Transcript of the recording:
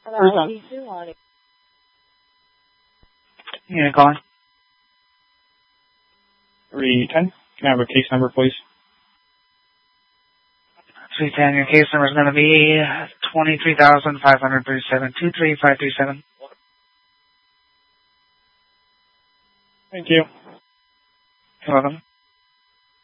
Yeah, calling. 310. Can I have a case number, please? 310, your case number is going to be 23,537, 23537. Thank you. You're welcome.